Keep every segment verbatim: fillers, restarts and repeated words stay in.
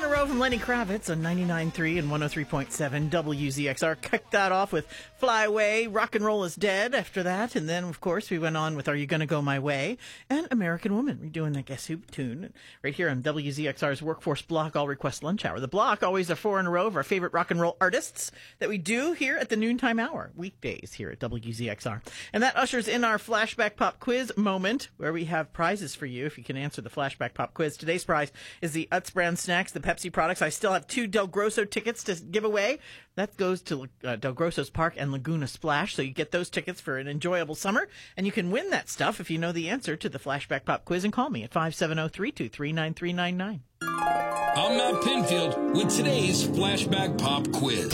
in a Row from Lenny Kravitz on ninety-nine point three and one oh three point seven W Z X R. Kicked that off with Fly Away, Rock and Roll is Dead after that. And then, of course, we went on with Are You Gonna Go My Way? And American Woman, redoing the Guess Who tune right here on W Z X R's Workforce Block All Request Lunch Hour. The block, always a four in a row of our favorite rock and roll artists that we do here at the noontime hour, weekdays here at W Z X R. And that ushers in our Flashback Pop Quiz moment, where we have prizes for you if you can answer the Flashback Pop Quiz. Today's prize is the Utz brand snacks, the Pepsi products. I still have two Del Grosso tickets to give away. That goes to uh, Del Grosso's Park and Laguna Splash, so you get those tickets for an enjoyable summer, and you can win that stuff if you know the answer to the Flashback Pop Quiz, and call me at five seven zero, three two three, nine three nine nine. I'm Matt Pinfield with today's Flashback Pop Quiz.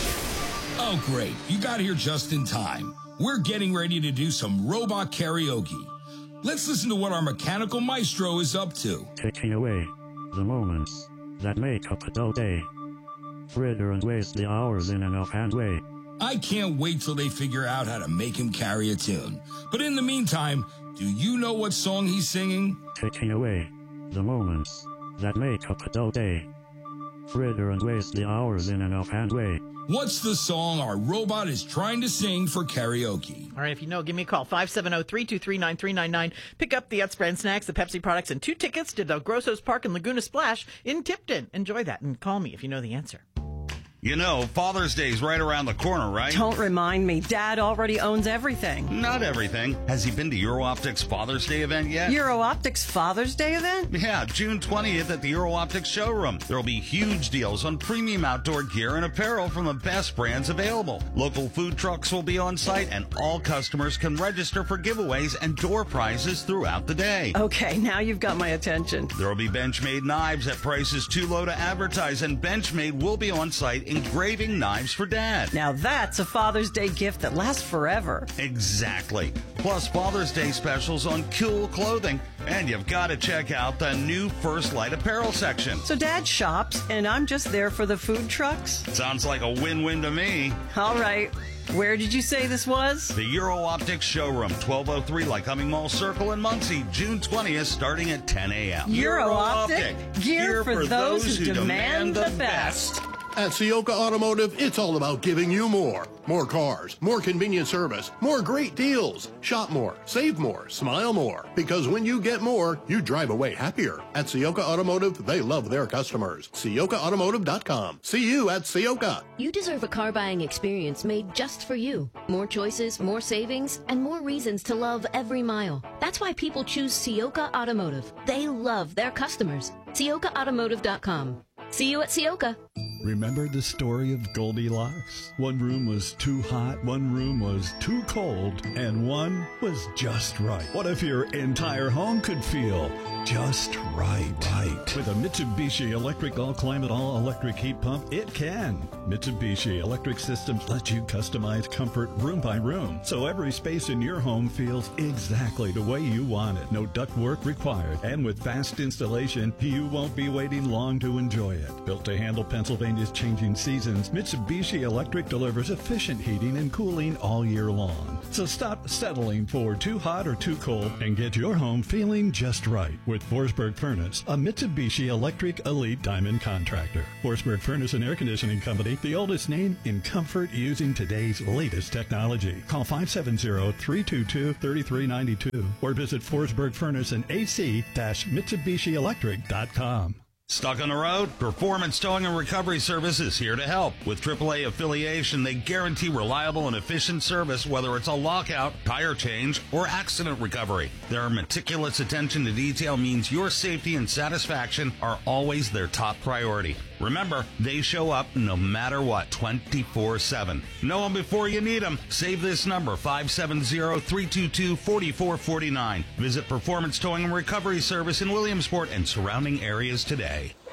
Oh, great. You got here just in time. We're getting ready to do some robot karaoke. Let's listen to what our mechanical maestro is up to. Taking away the moments that make up a dull day. Fritter and waste the hours in an offhand way. I can't wait till they figure out how to make him carry a tune. But in the meantime, do you know what song he's singing? Taking away the moments that make up a dull day. Fritter and waste the hours in an offhand way. What's the song our robot is trying to sing for karaoke? All right, if you know, give me a call, five seven zero, three two three, nine three nine nine. Pick up the Utz brand snacks, the Pepsi products, and two tickets to Del Grosso's Park and Laguna Splash in Tipton. Enjoy that, and call me if you know the answer. You know, Father's Day's right around the corner, right? Don't remind me. Dad already owns everything. Not everything. Has he been to Euro-Optics Father's Day event yet? Euro-Optics Father's Day event? Yeah, June twentieth at the Euro-Optics showroom. There'll be huge deals on premium outdoor gear and apparel from the best brands available. Local food trucks will be on site, and all customers can register for giveaways and door prizes throughout the day. Okay, now you've got my attention. There'll be Benchmade knives at prices too low to advertise, and Benchmade will be on site engraving knives for Dad. Now that's a Father's Day gift that lasts forever. Exactly. Plus Father's Day specials on cool clothing. And you've got to check out the new First Light apparel section. So Dad shops, and I'm just there for the food trucks? Sounds like a win-win to me. All right. Where did you say this was? The Euro-Optics showroom, twelve oh three Lycoming Mall Circle in Muncie, June twentieth, starting at ten a.m. Euro-Optic, gear, gear for, for those, those who demand, demand the best. best. At Ciocca Automotive, it's all about giving you more. More cars, more convenient service, more great deals. Shop more, save more, smile more. Because when you get more, you drive away happier. At Ciocca Automotive, they love their customers. Ciocca Automotive dot com. See you at Ciocca. You deserve a car buying experience made just for you. More choices, more savings, and more reasons to love every mile. That's why people choose Ciocca Automotive. They love their customers. Ciocca Automotive dot com. See you at Ciocca. Remember the story of Goldilocks? One room was too hot, one room was too cold, and one was just right. What if your entire home could feel just right? Right. With a Mitsubishi Electric All-Climate All-Electric Heat Pump, it can. Mitsubishi Electric Systems lets you customize comfort room by room, so every space in your home feels exactly the way you want it. No ductwork required. And with fast installation, you won't be waiting long to enjoy it. Built to handle Pennsylvania's changing seasons, Mitsubishi Electric delivers efficient heating and cooling all year long. So stop settling for too hot or too cold and get your home feeling just right with Forsberg Furnace, a Mitsubishi Electric Elite Diamond contractor. Forsberg Furnace and Air Conditioning Company, the oldest name in comfort using today's latest technology. Call five seven zero, three two two, three three nine two or visit Forsberg Furnace and A C Mitsubishi Electric dot com. Stuck on the road? Performance Towing and Recovery Service is here to help. With triple A affiliation, they guarantee reliable and efficient service, whether it's a lockout, tire change, or accident recovery. Their meticulous attention to detail means your safety and satisfaction are always their top priority. Remember, they show up no matter what, twenty-four seven. Know them before you need them. Save this number, five seven zero, three two two, four four four nine. Visit Performance Towing and Recovery Service in Williamsport and surrounding areas today.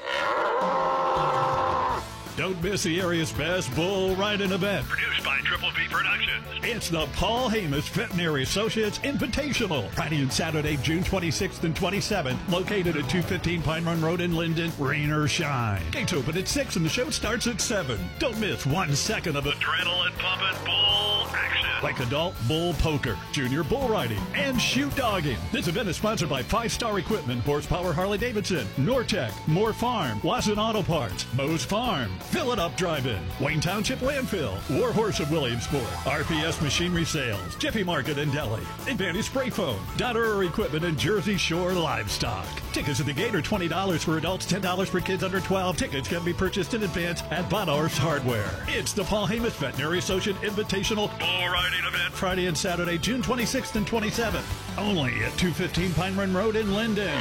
Don't miss the area's best bull riding event. Produced by Triple P Productions. It's the Paul Hamus Veterinary Associates Invitational. Friday and Saturday, June twenty-sixth and twenty-seventh. Located at two fifteen Pine Run Road in Linden. Rain or shine. Gates open at six and the show starts at seven. Don't miss one second of it. Adrenaline pumping bull action. like adult bull poker, junior bull riding, and shoot dogging. This event is sponsored by Five Star Equipment, Horsepower Harley-Davidson, Nortec, Moore Farm, Wasson Auto Parts, Moe's Farm, Fill It Up Drive-In, Wayne Township Landfill, Warhorse of Williamsport, R P S Machinery Sales, Jiffy Market in Delhi, Advantage Spray Foam, Dotterer Equipment, and Jersey Shore Livestock. Tickets at the gate are twenty dollars for adults, ten dollars for kids under twelve. Tickets can be purchased in advance at Bonhorse Hardware. It's the Paul Hamas Veterinary Associate Invitational Bull Riding Event, Friday and Saturday, June twenty-sixth and twenty-seventh. Only at two fifteen Pine Run Road in Linden.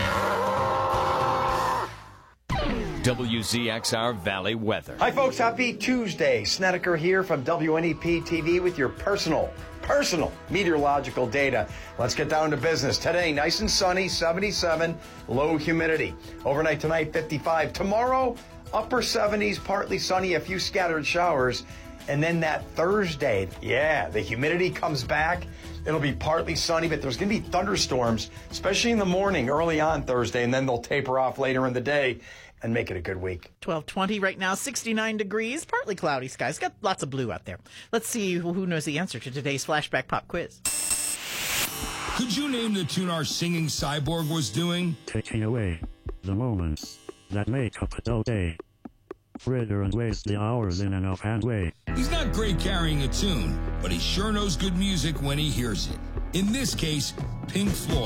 W Z X R Valley weather. Hi, folks. Happy Tuesday. Snedeker here from W N E P T V with your personal, personal meteorological data. Let's get down to business. Today, nice and sunny, seventy-seven, low humidity. Overnight tonight, fifty-five. Tomorrow, upper seventies, partly sunny, a few scattered showers. And then that Thursday, yeah, the humidity comes back. It'll be partly sunny, but there's going to be thunderstorms, especially in the morning, early on Thursday, and then they'll taper off later in the day and make it a good week. twelve twenty right now, sixty-nine degrees, partly cloudy skies. Got lots of blue out there. Let's see who knows the answer to today's Flashback Pop Quiz. Could you name the tune our singing cyborg was doing? Taking away the moments that make up a dull day. Fritter and waste the hours in an offhand way. He's not great carrying a tune, but he sure knows good music when he hears it. In this case, Pink Floyd.